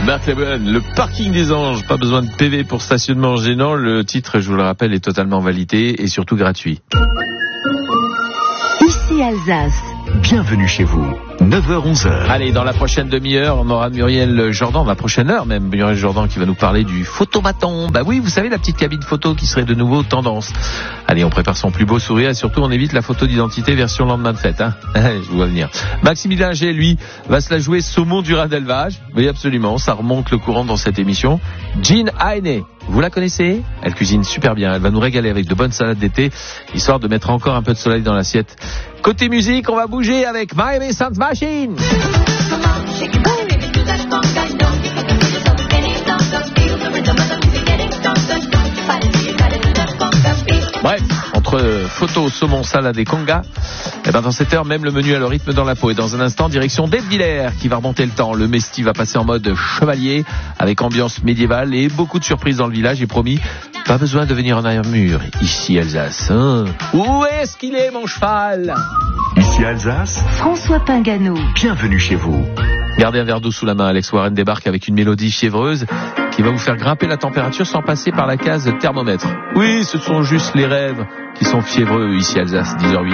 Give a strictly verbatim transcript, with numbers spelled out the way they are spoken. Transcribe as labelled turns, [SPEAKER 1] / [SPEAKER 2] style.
[SPEAKER 1] Marc Leboeuf, le parking des anges, pas besoin de P V pour stationnement gênant. Le titre, je vous le rappelle, est totalement validé et surtout gratuit.
[SPEAKER 2] Ici Alsace.
[SPEAKER 3] Bienvenue chez vous. neuf heures onze heures.
[SPEAKER 1] Allez, dans la prochaine demi-heure, on aura Muriel Jordan, dans la prochaine heure même, Muriel Jordan qui va nous parler du photomaton. Bah oui, vous savez, la petite cabine photo qui serait de nouveau tendance. Allez, on prépare son plus beau sourire et surtout on évite la photo d'identité version lendemain de fête. Hein. Je vous vois venir. Maximilien G, lui, va se la jouer saumon du rat d'élevage. Oui, absolument, ça remonte le courant dans cette émission. Jean Heine, vous la connaissez? Elle cuisine super bien, elle va nous régaler avec de bonnes salades d'été, histoire de mettre encore un peu de soleil dans l'assiette. Côté musique, on va bouger avec Miami Sound Machine. Bref, entre photos, saumon, salade et conga, et ben dans cette heure, même le menu a le rythme dans la peau. Et dans un instant, direction d'Ed Villers qui va remonter le temps. Le Mesti va passer en mode chevalier avec ambiance médiévale et beaucoup de surprises dans le village. Et promis, pas besoin de venir en armure ici Alsace. Hein. Où est-ce qu'il est mon cheval?
[SPEAKER 3] Ici Alsace.
[SPEAKER 2] François Pingano.
[SPEAKER 3] Bienvenue chez vous.
[SPEAKER 1] Gardez un verre d'eau sous la main. Alex Warren débarque avec une mélodie fiévreuse qui va vous faire grimper la température sans passer par la case thermomètre. Oui, ce sont juste les rêves qui sont fiévreux ici Alsace, dix heures huit.